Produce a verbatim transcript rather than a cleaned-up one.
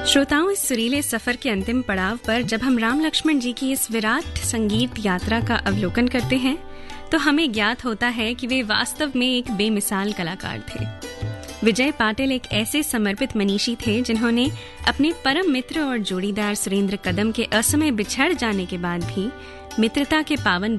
श्रोताओं, इस सुरीले सफर के अंतिम पड़ाव पर जब हम राम लक्ष्मण जी की इस विराट संगीत यात्रा का अवलोकन करते हैं तो हमें ज्ञात होता है कि वे वास्तव में एक बेमिसाल कलाकार थे। विजय पाटिल एक ऐसे समर्पित मनीषी थे जिन्होंने अपने परम मित्र और जोड़ीदार सुरेंद्र कदम के असमय बिछड़ जाने के बाद भी मित्रता के पावन